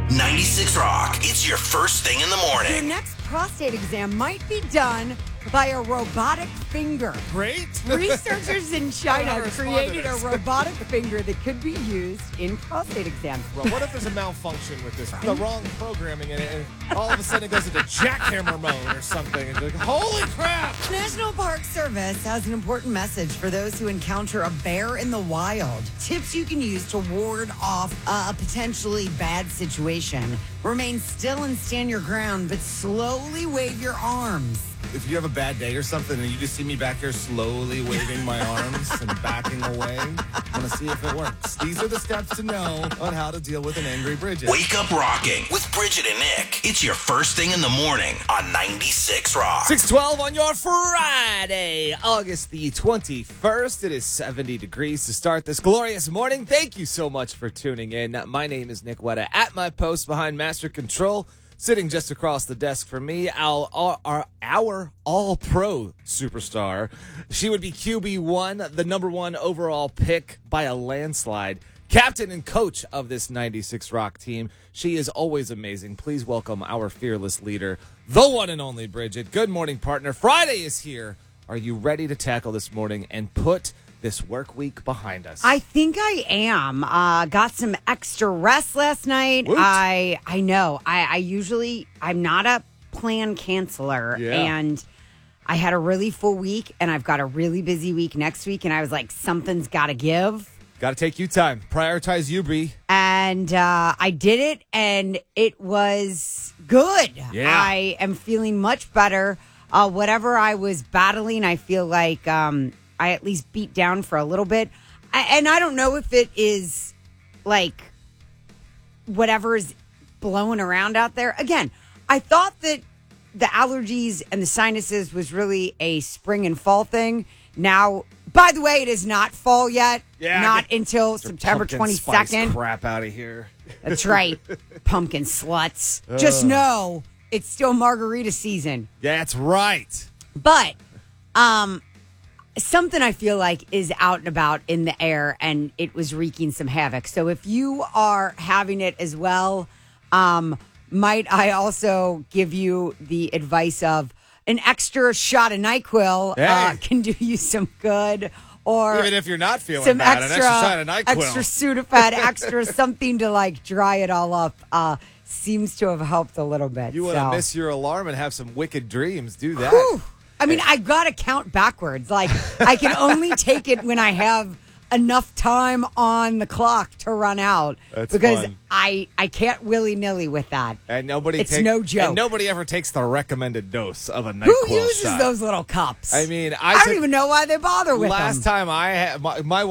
96 Rock. It's your first thing in the Your morning. next prostate exam might be done by a robotic finger. Great. Researchers in China How do I respond to created a this? robotic finger that could be used in prostate exams. Well, what if there's a malfunction with this? The wrong programming in it, and all of a sudden it goes into jackhammer mode or something. And you're like, holy crap! National Park Service has an important message for those who encounter a bear in the wild. Tips you can use to ward off a potentially bad situation. Remain still and stand your ground, but slowly wave your arms. If you have a bad day or something and you just see me back here slowly waving my arms and backing away, I want to see if it works. These are the steps to know on how to deal with an angry Bridget. Wake up rocking with Bridget and Nick. It's your first thing in the morning on 96 Rock. 6:12 on your Friday, August the 21st. It is 70 degrees to start this glorious morning. Thank you so much for tuning in. My name is Nick Wetta. At my post behind Master Control, sitting just across the desk from me, our all-pro superstar. She would be QB1, the number one overall pick by a landslide. Captain and coach of this 96 Rock team. She is always amazing. Please welcome our fearless leader, the one and only Bridget. Good morning, partner. Friday is here. Are you ready to tackle this morning and put this work week behind us? I think I am. Got some extra rest last night. Woot. I know. I'm not a plan canceler. Yeah. And I had a really full week, and I've got a really busy week next week, and I was like, something's got to give. Got to take you time. Prioritize you, Bree. And I did it, and it was good. Yeah. I am feeling much better. Whatever I was battling, I feel like I at least beat down for a little bit. And I don't know if it is like whatever is blowing around out there. Again, I thought that the allergies and the sinuses was really a spring and fall thing. Now, by the way, it is not fall yet. Yeah, not until September Pumpkin spice 22nd. crap out of here. That's right. Pumpkin sluts. Just know it's still margarita season. That's right. But something I feel like is out and about in the air, and it was wreaking some havoc. So if you are having it as well, might I also give you the advice of an extra shot of NyQuil Hey. can do you some good. Or Even if you're not feeling some bad, extra, an extra shot of NyQuil. extra Sudafed, extra something to like dry it all up seems to have helped a little bit. You want to So. miss your alarm and have some wicked dreams, do that. Whew. I mean, I've got to count backwards. Like, I can only take it when I have enough time on the clock to run out. That's because fun. I can't willy-nilly with that. And nobody It's no joke. And nobody ever takes the recommended dose of a NyQuil Who uses shot. those little cups? I mean, I don't even know why they bother with last them. time I had my